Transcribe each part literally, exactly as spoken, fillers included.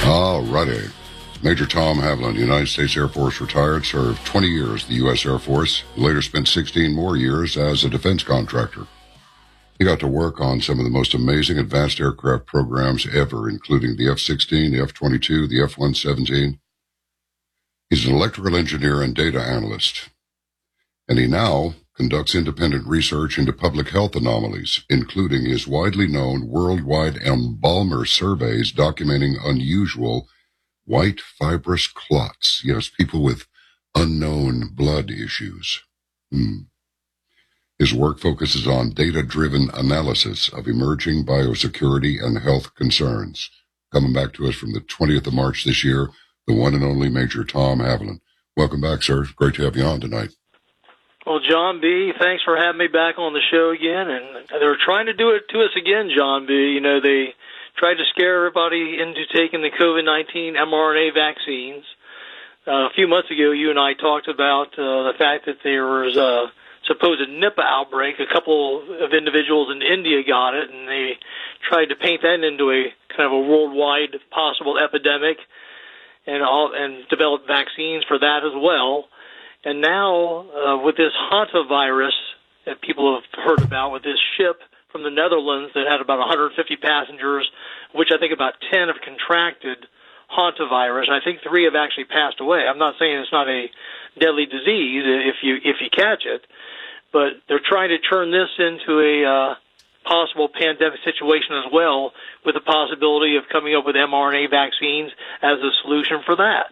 All righty. Major Tom Haviland, United States Air Force retired, served twenty years in the U S Air Force, later spent sixteen more years as a defense contractor. He got to work on some of the most amazing advanced aircraft programs ever, including the F sixteen, the F twenty-two, the F one seventeen. He's an electrical engineer and data analyst, and he now conducts independent research into public health anomalies, including his widely known worldwide embalmer surveys documenting unusual white fibrous clots. Yes, people with unknown blood issues. Hmm. His work focuses on data-driven analysis of emerging biosecurity and health concerns. Coming back to us from the twentieth of March this year, the one and only Major Tom Haviland. Welcome back, sir. Great to have you on tonight. Well, John B., thanks for having me back on the show again. And they're trying to do it to us again, John B. You know, they tried to scare everybody into taking the COVID nineteen mRNA vaccines. Uh, a few months ago, you and I talked about uh, the fact that there was a supposed Nipah outbreak. A couple of individuals in India got it, and they tried to paint that into a kind of a worldwide possible epidemic and all, and develop vaccines for that as well. And now, uh, with this hantavirus that people have heard about, with this ship from the Netherlands that had about one hundred fifty passengers, which I think about ten have contracted hantavirus. I think three have actually passed away. I'm not saying it's not a deadly disease if you if you catch it, but they're trying to turn this into a uh, possible pandemic situation as well, with the possibility of coming up with mRNA vaccines as a solution for that.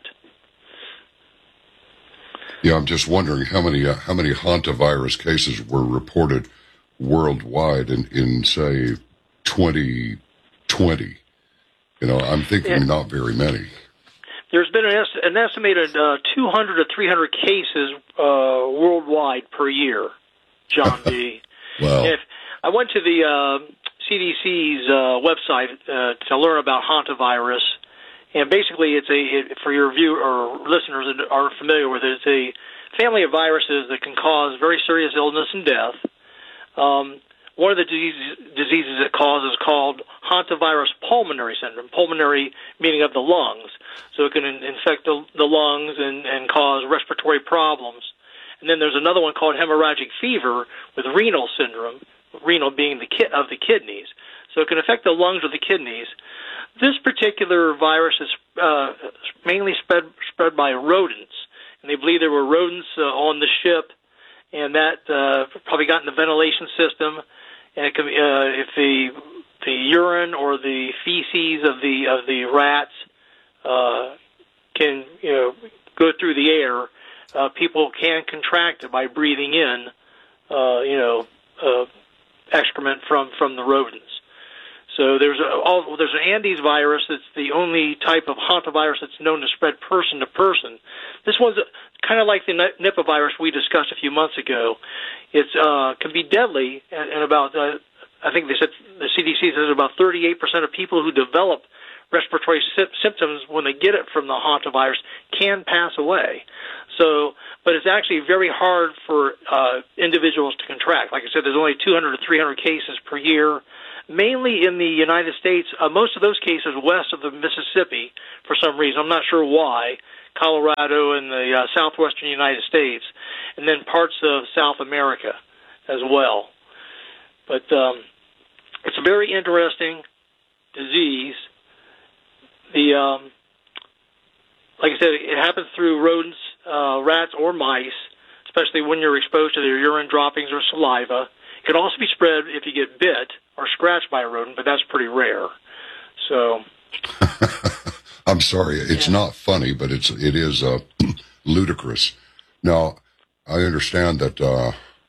Yeah, I'm just wondering how many uh, how many hantavirus cases were reported worldwide in, in say, twenty twenty. You know, I'm thinking yeah. not very many. There's been an, est- an estimated uh, two hundred to three hundred cases uh, worldwide per year, John B. Wow. If I went to the uh, C D C's uh, website uh, to learn about hantavirus. And basically, it's a it, for your viewer or listeners that aren't familiar with it, it's a family of viruses that can cause very serious illness and death. Um, one of the diseases, diseases it causes is called hantavirus pulmonary syndrome, pulmonary meaning of the lungs. So it can in, infect the, the lungs and, and cause respiratory problems. And then there's another one called hemorrhagic fever with renal syndrome, renal being the ki- of the kidneys. So it can affect the lungs or the kidneys. This particular virus is uh, mainly spread spread by rodents, and they believe there were rodents uh, on the ship, and that uh, probably got in the ventilation system. And it can, uh, if the the urine or the feces of the of the rats uh, can you know go through the air, uh, people can contract it by breathing in uh, you know uh, excrement from, from the rodents. So there's a, all, there's an Andes virus that's the only type of hantavirus that's known to spread person to person. This one's kind of like the Nipah virus we discussed a few months ago. It uh, can be deadly, and, and about uh, I think they said the C D C says about thirty-eight percent of people who develop respiratory sy- symptoms when they get it from the hantavirus can pass away. So, but it's actually very hard for uh, individuals to contract. Like I said, there's only two hundred to three hundred cases per year. Mainly in the United States, uh, most of those cases west of the Mississippi for some reason. I'm not sure why. Colorado and the uh, southwestern United States, and then parts of South America as well. But um, it's a very interesting disease. The um, like I said, it happens through rodents, uh, rats, or mice, especially when you're exposed to their urine droppings or saliva. It can also be spread if you get bit or scratched by a rodent, but that's pretty rare. So, I'm sorry, it's yeah. not funny, but it's it is uh, ludicrous. Now, I understand that uh,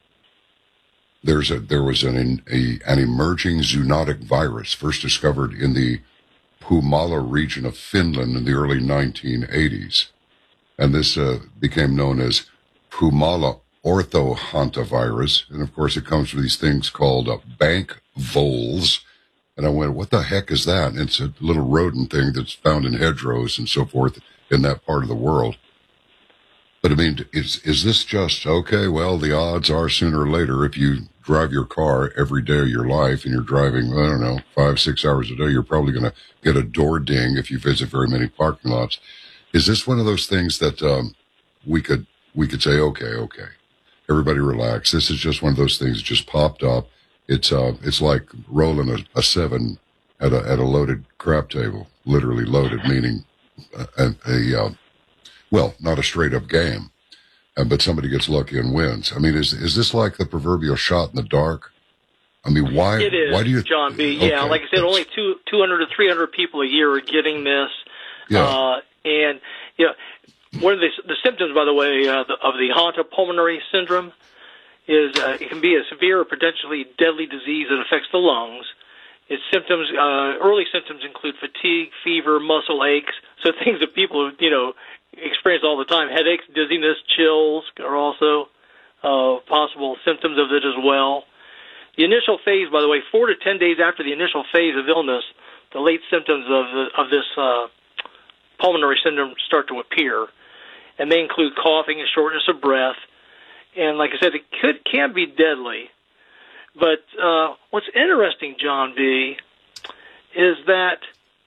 there's a there was an a, an emerging zoonotic virus first discovered in the Puumala region of Finland in the early nineteen eighties, and this uh, became known as Puumala orthohantavirus, and of course it comes from these things called uh, bank voles. And I went, what the heck is that? And it's a little rodent thing that's found in hedgerows and so forth in that part of the world. But I mean, is is this just, okay, well, the odds are sooner or later, if you drive your car every day of your life and you're driving, I don't know, five, six hours a day, you're probably going to get a door ding if you visit very many parking lots. Is this one of those things that um, we could we could say, okay, okay, everybody relax. This is just one of those things that just popped up. It's uh, it's like rolling a, a seven at a at a loaded crap table, literally loaded, meaning a, a uh, well, not a straight up game. Uh, but somebody gets lucky and wins. I mean, is is this like the proverbial shot in the dark? I mean, why? It is, why do you, John B. Okay, yeah, like I said, only two, 200 to three hundred people a year are getting this. Yeah. Uh, and, you know, one of the, the symptoms, by the way, uh, the, of the Honta pulmonary syndrome is uh, it can be a severe or potentially deadly disease that affects the lungs. Its symptoms, uh, early symptoms include fatigue, fever, muscle aches, so things that people, you know, experience all the time. Headaches, dizziness, chills are also uh, possible symptoms of it as well. The initial phase, by the way, four to ten days after the initial phase of illness, the late symptoms of the, of this uh, pulmonary syndrome start to appear, and they include coughing and shortness of breath. And like I said, it could can be deadly. But uh, what's interesting, John B., is that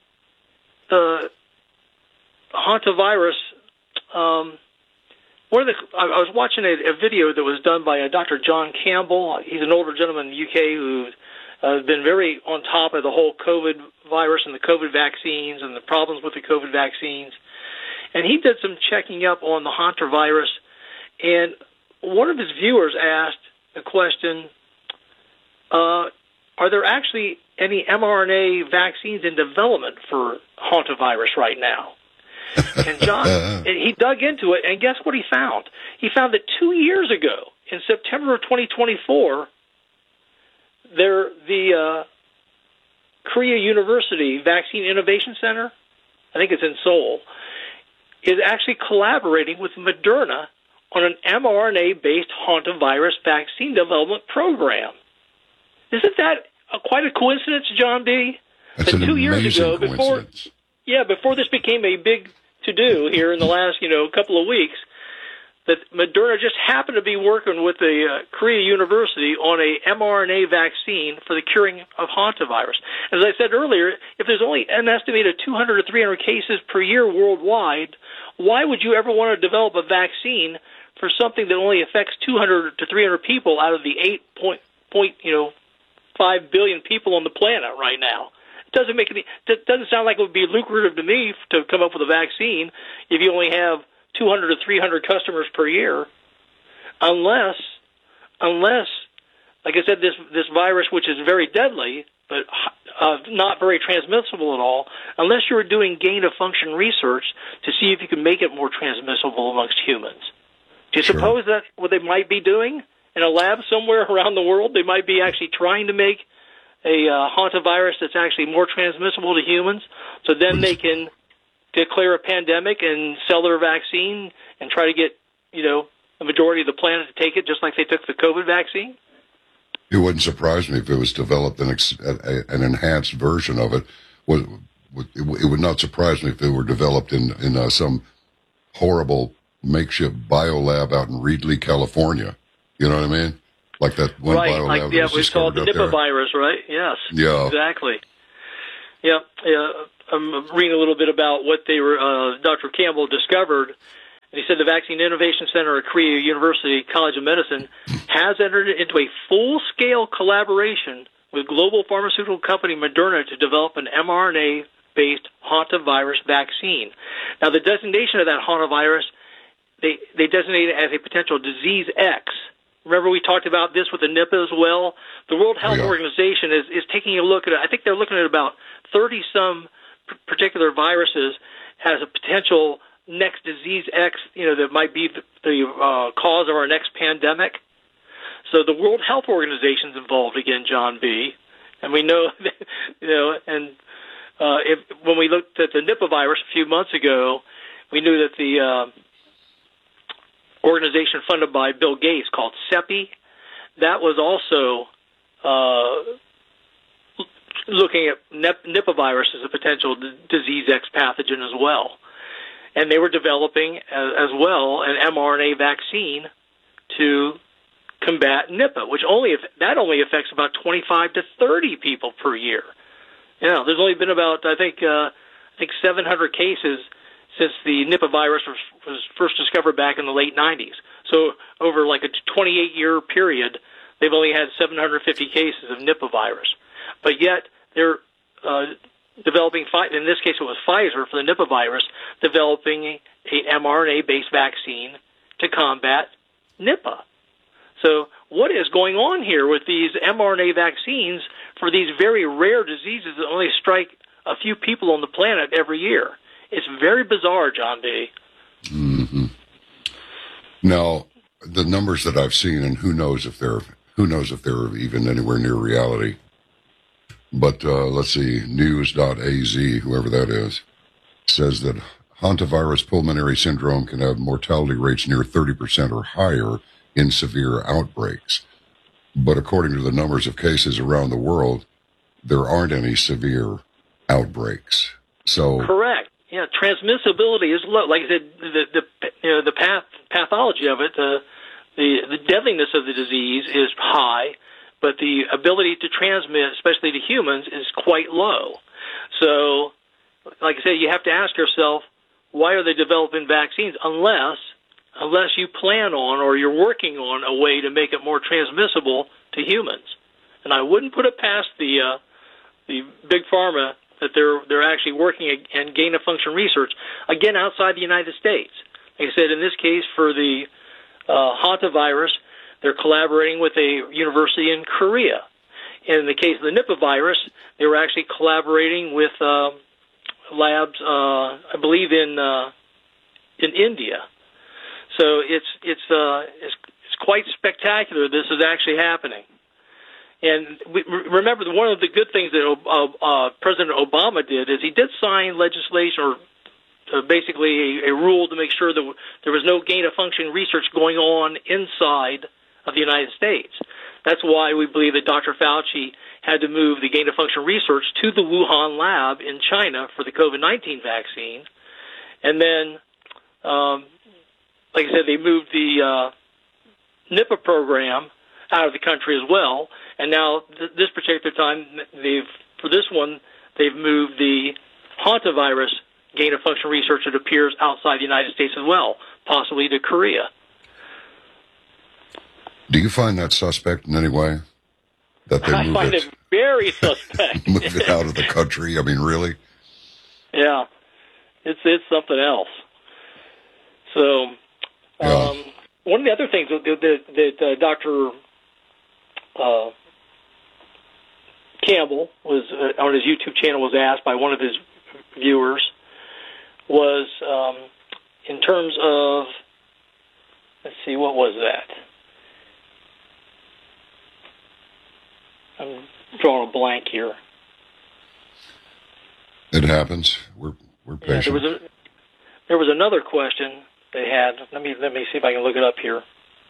uh, hantavirus. Um, one of the, I, I was watching a, a video that was done by uh, Doctor John Campbell. He's an older gentleman in the U K who uh, has been very on top of the whole COVID virus and the COVID vaccines and the problems with the COVID vaccines. And he did some checking up on the hantavirus. And one of his viewers asked the question, uh, are there actually any mRNA vaccines in development for hantavirus right now? And John, he dug into it, and guess what he found? He found that two years ago, in September of twenty twenty-four, there the uh, Korea University Vaccine Innovation Center, I think it's in Seoul, is actually collaborating with Moderna on an mRNA-based hantavirus vaccine development program. Isn't that a, quite a coincidence, John B? That's that an two years ago, before yeah, before this became a big to-do here in the last you know couple of weeks, that Moderna just happened to be working with the uh, Korea University on a mRNA vaccine for the curing of hantavirus. As I said earlier, if there's only an estimated two hundred to three hundred cases per year worldwide, why would you ever want to develop a vaccine for something that only affects two hundred to three hundred people out of the eight point, point you know five billion people on the planet right now? It doesn't make any. It doesn't sound like it would be lucrative to me to come up with a vaccine if you only have two hundred to three hundred customers per year, unless, unless, like I said, this this virus, which is very deadly but uh, not very transmissible at all, unless you're doing gain-of-function research to see if you can make it more transmissible amongst humans. Do you Sure. suppose that's what they might be doing in a lab somewhere around the world? They might be actually trying to make a uh, hantavirus that's actually more transmissible to humans, so then they can declare a pandemic and sell their vaccine and try to get, you know, the majority of the planet to take it, just like they took the COVID vaccine? It wouldn't surprise me if it was developed an, ex, a, an enhanced version of it. It would not surprise me if they were developed in, in uh, some horrible makeshift biolab out in Reedley, California. You know what I mean? Like that one right, biolab like, that yeah, was we call it the discovered Nipah up there. virus, right? Yes. Yeah. Exactly. Yeah, yeah. I'm reading a little bit about what they were, uh, Doctor Campbell discovered. And he said the Vaccine Innovation Center at Korea University College of Medicine has entered into a full-scale collaboration with global pharmaceutical company Moderna to develop an mRNA-based hantavirus vaccine. Now, the designation of that hantavirus, they, they designate it as a potential disease X. Remember we talked about this with the Nipah as well? The World Health yeah. Organization is, is taking a look at it. I think they're looking at about thirty-some particular viruses as a potential next disease X, you know, that might be the, the uh, cause of our next pandemic. So the World Health Organization is involved again, John B. And we know, that, you know, and uh, if, when we looked at the Nipah virus a few months ago, we knew that the uh, organization funded by Bill Gates called CEPI, that was also uh, looking at Nipah virus as a potential d- disease X pathogen as well. And they were developing as, as well an mRNA vaccine to combat Nipah, which only that only affects about twenty-five to thirty people per year. You know, there's only been about I think uh, I think seven hundred cases since the Nipah virus was, was first discovered back in the late nineties. So over like a twenty-eight year period, they've only had seven hundred fifty cases of Nipah virus. But yet they're uh, developing, in this case it was Pfizer for the Nipah virus, developing a, a mRNA-based vaccine to combat Nipah. So what is going on here with these mRNA vaccines for these very rare diseases that only strike a few people on the planet every year? It's very bizarre, John B. Mm-hmm. Now, the numbers that I've seen, and who knows if they're who knows if they're even anywhere near reality. But uh, let's see, news dot a z, whoever that is, says that hantavirus pulmonary syndrome can have mortality rates near thirty percent or higher in severe outbreaks. But according to the numbers of cases around the world, there aren't any severe outbreaks. So correct. Yeah, transmissibility is low. Like I said, the the you know, the path, pathology of it, the, the the deadliness of the disease is high, but the ability to transmit, especially to humans, is quite low. So, like I said, you have to ask yourself, why are they developing vaccines unless unless you plan on or you're working on a way to make it more transmissible to humans? And I wouldn't put it past the uh, the big pharma that they're they're actually working and gain-of-function research, again, outside the United States. Like I said, in this case, for the uh, hantavirus, they're collaborating with a university in Korea. In the case of the Nipah virus, they were actually collaborating with uh, labs, uh, I believe, in uh, in India. So it's it's uh, it's it's quite spectacular. This is actually happening. And we, remember, one of the good things that uh, uh, President Obama did is he did sign legislation, or uh, basically a, a rule to make sure that there was no gain-of-function research going on inside of the United States. That's why we believe that Doctor Fauci had to move the gain-of-function research to the Wuhan lab in China for the COVID nineteen vaccine. And then, um, like I said, they moved the uh, Nipah program out of the country as well. And now, th- this particular time, they've for this one, they've moved the hantavirus gain-of-function research that appears outside the United States as well, possibly to Korea. Do you find that suspect in any way? That they I move find it, it very suspect. move it out of the country? I mean, really? Yeah, it's it's something else. So, yeah. um, one of the other things that, that, that uh, Doctor Uh, Campbell was uh, on his YouTube channel was asked by one of his viewers was um, in terms of, let's see, what was that? I'm drawing a blank here. It happens. We're we're patient. Yeah, there was a, there was another question they had. Let me let me see if I can look it up here.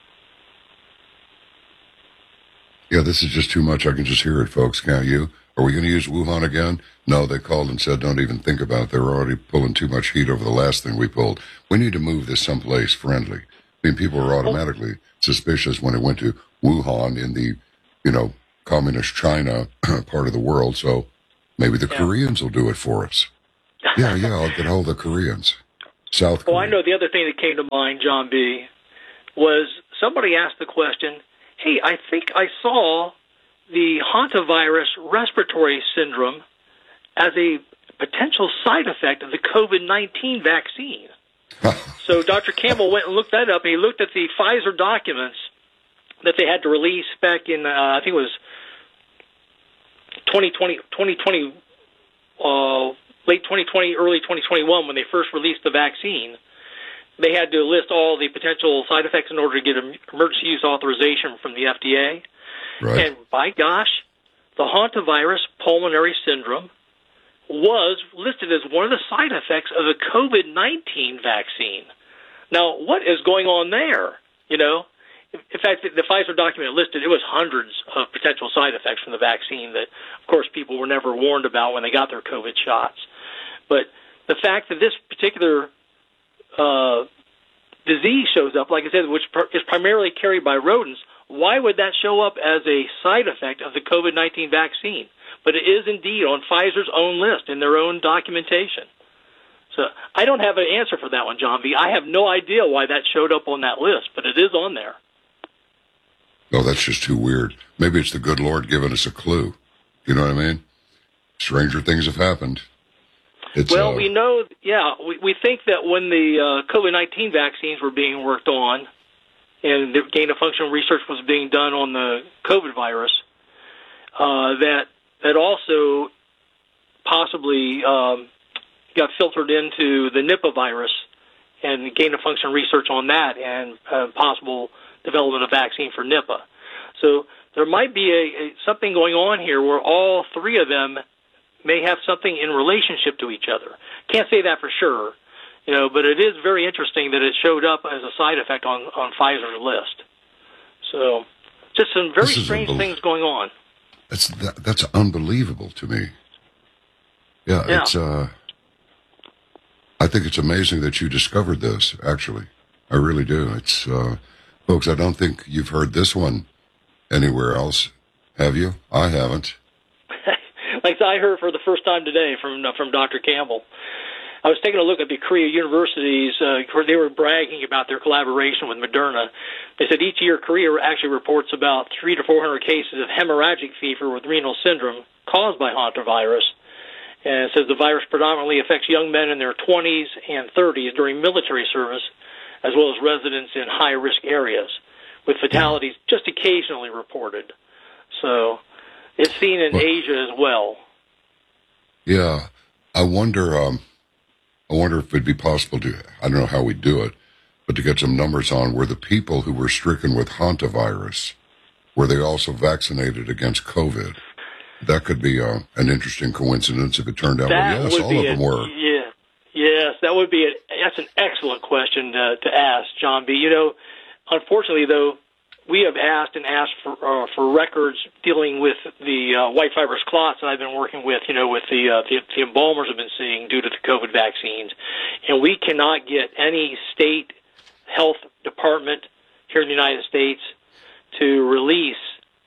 Yeah, this is just too much. I can just hear it, folks. Can't you? Are we going to use Wuhan again? No, they called and said, don't even think about it. They were already pulling too much heat over the last thing we pulled. We need to move this someplace friendly. I mean, people were automatically suspicious when it went to Wuhan in the, you know, communist China part of the world. So maybe the yeah. Koreans will do it for us. Yeah, yeah, I'll get hold of the Koreans. South Korea. Well, I know the other thing that came to mind, John B., was somebody asked the question, hey, I think I saw the hantavirus respiratory syndrome as a potential side effect of the COVID nineteen vaccine. So Doctor Campbell went and looked that up, and he looked at the Pfizer documents that they had to release back in, uh, I think it was twenty twenty, twenty twenty uh, late twenty twenty, early twenty twenty-one, when they first released the vaccine. They had to list all the potential side effects in order to get an emergency use authorization from the F D A. Right. And by gosh, the hantavirus pulmonary syndrome was listed as one of the side effects of the COVID nineteen vaccine. Now, what is going on there? You know, in fact, the Pfizer document listed, it was hundreds of potential side effects from the vaccine that, of course, people were never warned about when they got their COVID shots. But the fact that this particular Uh, disease shows up, like I said, which pr- is primarily carried by rodents, why would that show up as a side effect of the COVID nineteen vaccine? But it is indeed on Pfizer's own list in their own documentation. So I don't have an answer for that one, John B. I have no idea why that showed up on that list, but it is on there. Oh, that's just too weird. Maybe it's the good Lord giving us a clue. You know what I mean? Stranger things have happened. It's, well, uh, we know, yeah, we, we think that when the uh, COVID nineteen vaccines were being worked on and the gain-of-function research was being done on the COVID virus, uh, that that also possibly um, got filtered into the Nipah virus and gain-of-function research on that and uh, possible development of vaccine for Nipah. So there might be a, a something going on here where all three of them may have something in relationship to each other. Can't say that for sure, you know, but it is very interesting that it showed up as a side effect on, on Pfizer's list. So just some very strange unbel- things going on. That's that, that's unbelievable to me. Yeah, yeah. it's. Uh, I think it's amazing that you discovered this. Actually, I really do. It's, uh, folks. I don't think you've heard this one anywhere else, have you? I haven't. Like I heard for the first time today from uh, from Doctor Campbell. I was taking a look at the Korea universities. Uh, they were bragging about their collaboration with Moderna. They said each year Korea actually reports about three to four hundred cases of hemorrhagic fever with renal syndrome caused by hantavirus. And it says the virus predominantly affects young men in their twenties and thirties during military service, as well as residents in high-risk areas, with fatalities just occasionally reported. So it's seen in well, Asia as well. Yeah, I wonder. Um, I wonder if it'd be possible to. I don't know how we do it, but to get some numbers on where the people who were stricken with hantavirus were they also vaccinated against COVID. That could be uh, an interesting coincidence if it turned out. That well, yes, all of a, them were. Yeah, yes, that would be. A, that's an excellent question to, to ask, John B. You know, unfortunately, though, we have asked and asked for uh, for records dealing with the uh, white fibrous clots that I've been working with, you know, with the, uh, the the embalmers have been seeing due to the COVID vaccines, and we cannot get any state health department here in the United States to release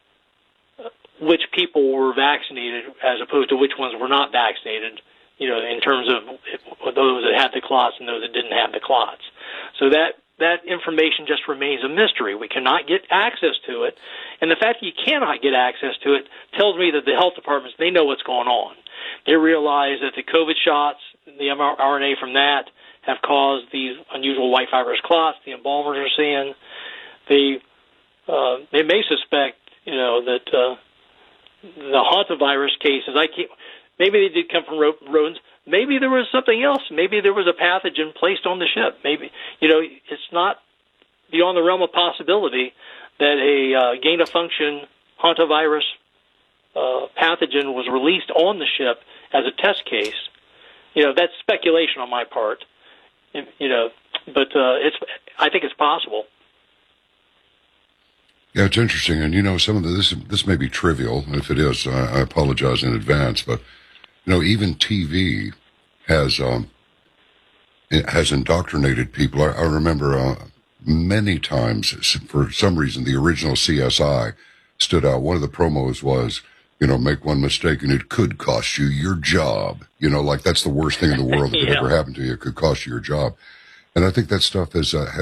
which people were vaccinated as opposed to which ones were not vaccinated, you know, in terms of those that had the clots and those that didn't have the clots. So that that information just remains a mystery. We cannot get access to it. And the fact that you cannot get access to it tells me that the health departments, they know what's going on. They realize that the COVID shots, the mRNA from that, have caused these unusual white fibrous clots the embalmers are seeing. They, uh, they may suspect, you know, that uh, the hantavirus cases, I can't, maybe they did come from rodents. Maybe there was something else. Maybe there was a pathogen placed on the ship. Maybe, you know, it's not beyond the realm of possibility that a uh, gain-of-function hantavirus uh, pathogen was released on the ship as a test case. You know, that's speculation on my part. You know, but uh, it's. I think it's possible. Yeah, it's interesting, and you know, some of the, this this may be trivial. If it is, I, I apologize in advance, but. You know, even T V has um, it has indoctrinated people. I, I remember uh, many times, for some reason, the original C S I stood out. One of the promos was, you know, make one mistake and it could cost you your job. You know, like that's the worst thing in the world that could yeah. ever happen to you. It could cost you your job. And I think that stuff is uh,